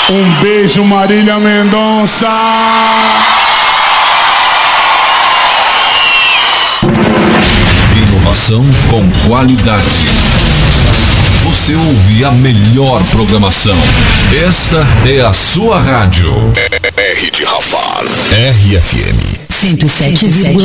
Um beijo, Marília Mendonça. Inovação com qualidade. Você ouve a melhor programação. Esta é a sua rádio. R de Rafar. RFM 107,7.